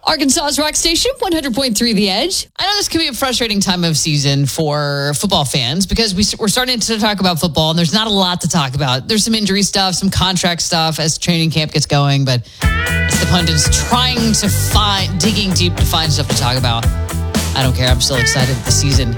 Arkansas's Rock Station, 100.3 The Edge. I know this can be a frustrating time of season for football fans because we're starting to talk about football and there's not a lot to talk about. There's some injury stuff, some contract stuff as training camp gets going, but it's the pundits trying to digging deep to find stuff to talk about. I don't care. I'm still excited that the season